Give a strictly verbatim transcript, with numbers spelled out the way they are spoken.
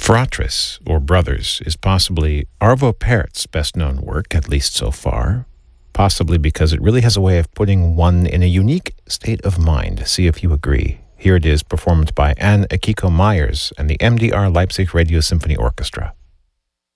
Fratris, or Brothers, is possibly Arvo Pärt's best-known work, at least so far, possibly because it really has a way of putting one in a unique state of mind. See if you agree. Here it is, performed by Anne Akiko Myers and the M D R Leipzig Radio Symphony Orchestra.